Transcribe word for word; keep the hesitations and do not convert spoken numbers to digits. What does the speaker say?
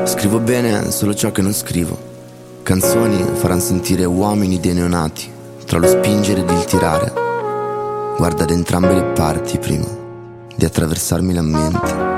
Scrivo bene solo ciò che non scrivo. Canzoni faranno sentire uomini dei neonati, tra lo spingere ed il tirare. Guarda da entrambe le parti prima di attraversarmi la mente.